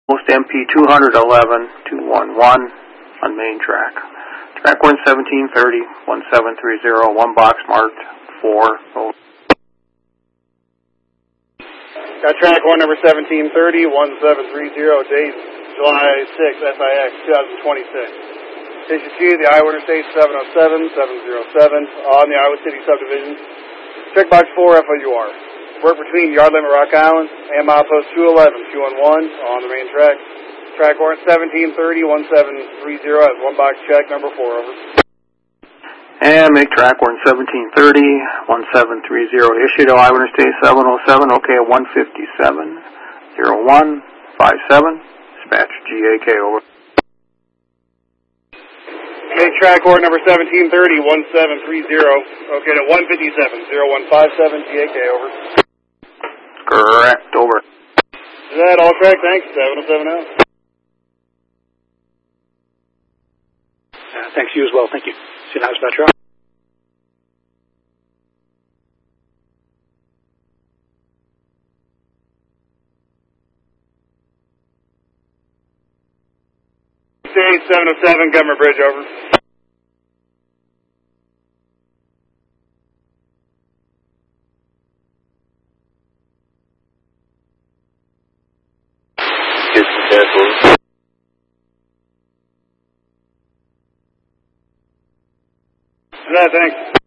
Most MP 211-211 on main track. Track 1730, 1730, one box marked 4. Got track one number 1730, 1730, date July 6, SIX 2026. Station G, the Iowa Interstate 707, 707, on the Iowa City subdivision. Checkbox 4, FOUR. Work between yard limit Rock Island and milepost 211, 211 on the main track. Track warrant 1730, 1730 at one box check, number 4, over. And make track warrant 1730, 1730, issued to Iowa Interstate 707, okay, 157, 0157, dispatch GAK, over. Make track warrant number 1730, 1730, okay, to 157, 0157, GAK, over. Correct, over. Is that all correct? Thanks, 707 out. Thanks, you as well. Thank you. See you now, Metro. State 707, Government Bridge, over. Thanks.